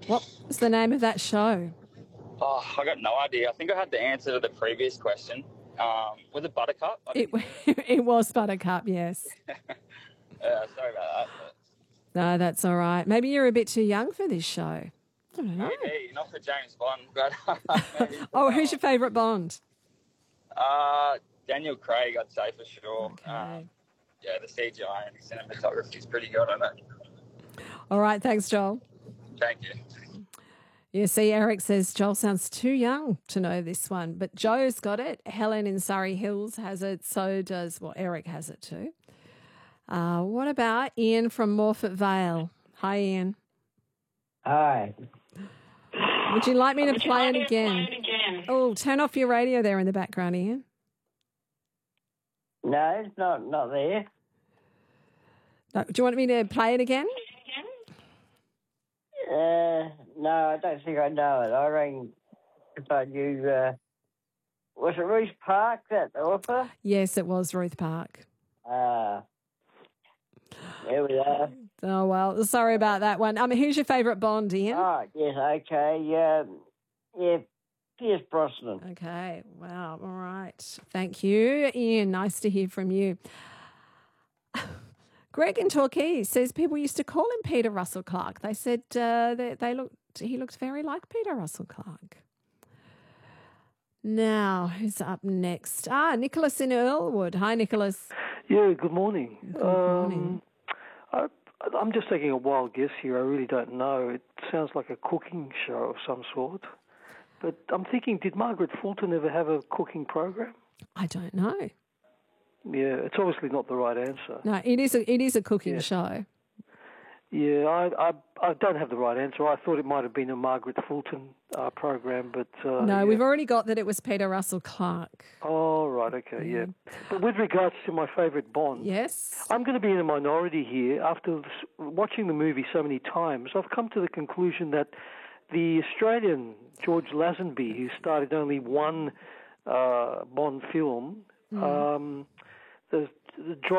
What was the name of that show? Oh, I got no idea. I think I had the answer to the previous question. Was it Buttercup? It was Buttercup, yes. Sorry about that. No, that's all right. Maybe you're a bit too young for this show. I don't know. Maybe, not for James Bond, but maybe for Oh, that who's your favourite Bond? one. Daniel Craig, I'd say for sure. Okay. Yeah, the CGI and the cinematography is pretty good on it. All right, thanks, Joel. Thank you. Yeah, see, Eric says Joel sounds too young to know this one, but Joe's got it. Helen in Surrey Hills has it. So does, Eric has it too. What about Ian from Morfett Vale? Hi, Ian. Hi. Would you like me to play it again? Oh, turn off your radio there in the background, Ian. No, it's not there. No, do you want me to play it again? No, I don't think I know it. I rang about you. Was it Ruth Park, that author? Yes, it was Ruth Park. There we are. Oh, well, sorry about that one. Who's your favourite Bond, Ian? Oh, yes, okay. Yeah, Pierce Brosnan. Okay, wow, all right. Thank you, Ian. Nice to hear from you. Greg in Torquay says people used to call him Peter Russell Clark. They said he looked very like Peter Russell Clark. Now, who's up next? Nicholas in Earlwood. Hi, Nicholas. Yeah, good morning. Good morning. I'm just taking a wild guess here. I really don't know. It sounds like a cooking show of some sort. But I'm thinking, did Margaret Fulton ever have a cooking program? I don't know. Yeah, it's obviously not the right answer. No, it is a cooking show. Yeah, I don't have the right answer. I thought it might have been a Margaret Fulton program, but no, we've already got that it was Peter Russell Clark. Oh, right, okay, yeah. But with regards to my favourite Bond, yes, I'm going to be in a minority here. After watching the movie so many times, I've come to the conclusion that the Australian George Lazenby, who started only one Bond film, the